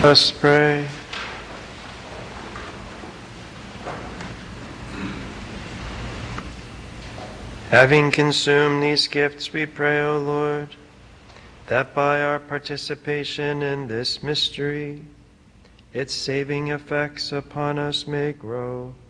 Let us pray. Having consumed these gifts, we pray, O Lord, that by our participation in this mystery, its saving effects upon us may grow,